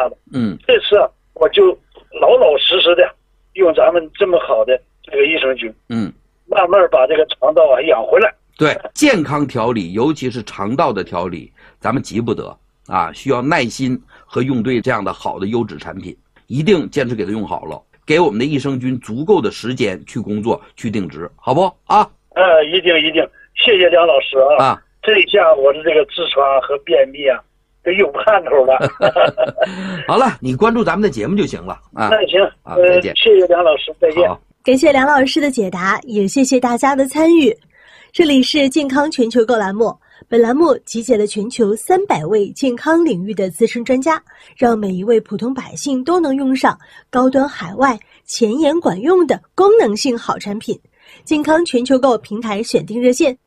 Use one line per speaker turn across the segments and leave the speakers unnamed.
的。这次我就老老实实的用咱们这么好的这个益生菌，慢慢把这个肠道养回来。
对，健康调理，尤其是肠道的调理，咱们急不得啊，需要耐心和用对这样的好的优质产品，一定坚持给它用好了，给我们的益生菌足够的时间去工作去定植，好不啊？
一定，谢谢梁老师啊！这一下我的这个痔疮和便秘都有盼头了。
好了，你关注咱们的节目就行了啊。
那行，
再见。
谢谢梁老师，再见。
感谢梁老师的解答，也谢谢大家的参与。这里是健康全球购栏目，本栏目集结了全球300位健康领域的资深专家，让每一位普通百姓都能用上高端海外、前沿管用的功能性好产品。健康全球购平台选定热线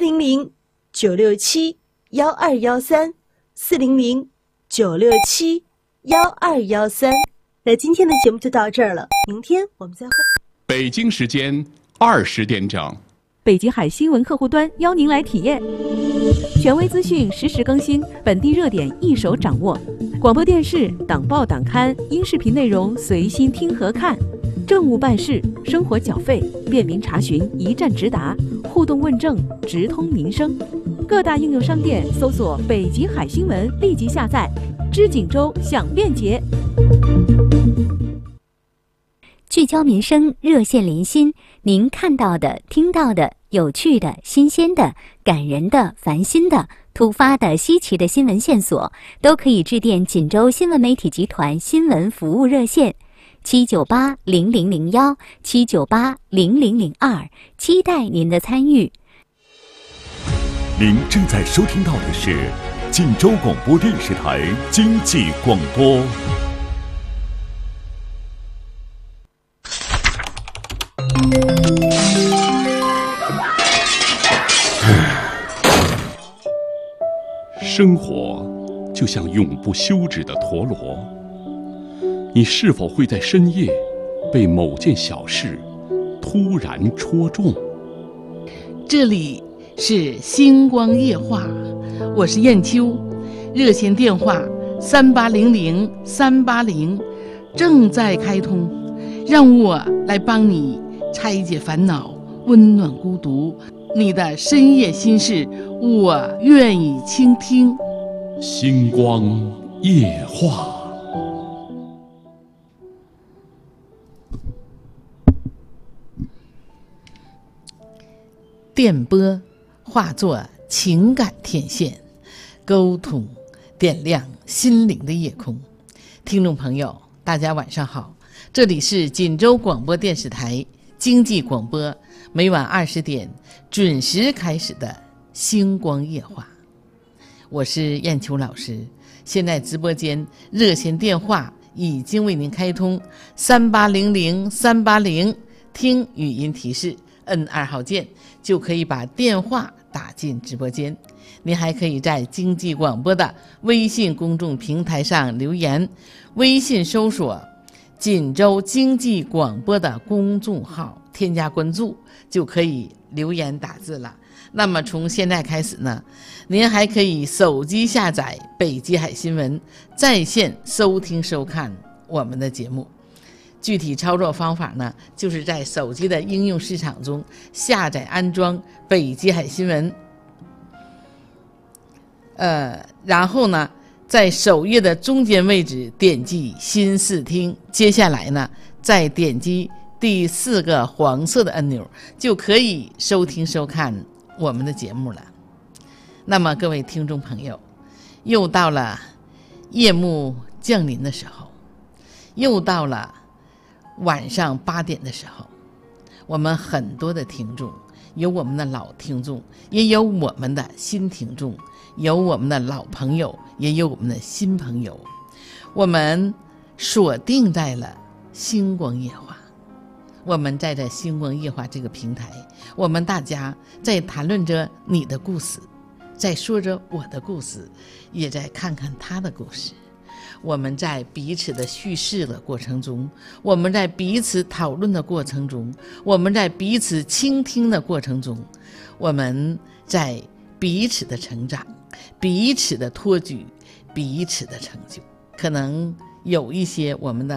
400-967-1213，400-967-1213。那今天的节目就到这儿了，明天我们再会。
北京时间20点整，
北极海新闻客户端邀您来体验，权威资讯实时更新，本地热点一手掌握，广播电视、党报党刊、音视频内容随心听和看，政务办事、生活缴费、便民查询一站直达，互动问政直通民生。各大应用商店搜索北极海新闻，立即下载，知锦州享便捷。
聚焦民生，热线连心，您看到的、听到的、有趣的、新鲜的、感人的、烦心的、突发的、稀奇的新闻线索，都可以致电锦州新闻媒体集团新闻服务热线798-0001，798-0002，期待您的参与。
您正在收听到的是锦州广播电视台经济广播。
生活就像永不休止的陀螺，你是否会在深夜被某件小事突然戳中？
这里是星光夜话，我是燕秋，热线电话3800-380正在开通，让我来帮你拆解烦恼，温暖孤独，你的深夜心事我愿意倾听。
星光夜话。
电波化作情感天线，沟通点亮心灵的夜空。听众朋友大家晚上好，这里是锦州广播电视台经济广播，每晚20点准时开始的星光夜话，我是燕秋老师。现在直播间热线电话已经为您开通3800-380，听语音提示，摁2号键就可以把电话打进直播间。您还可以在经济广播的微信公众平台上留言，微信搜索锦州经济广播的公众号，添加关注就可以留言打字了。那么从现在开始呢，您还可以手机下载北极海新闻，在线收听收看我们的节目。具体操作方法呢，就是在手机的应用市场中下载安装北极海新闻，然后呢在首页的中间位置点击新视听，接下来呢再点击第4个黄色的按钮，就可以收听收看我们的节目了。那么各位听众朋友，又到了夜幕降临的时候，又到了晚上8点的时候，我们很多的听众，有我们的老听众，也有我们的新听众，有我们的老朋友，也有我们的新朋友，我们锁定在了星光夜话。我们在这星光夜话这个平台，我们大家在谈论着你的故事，在说着我的故事，也在看看他的故事。我们在彼此的叙事的过程中，我们在彼此讨论的过程中，我们在彼此倾听的过程中，我们在彼此的成长，彼此的托举，彼此的成就。可能有一些我们的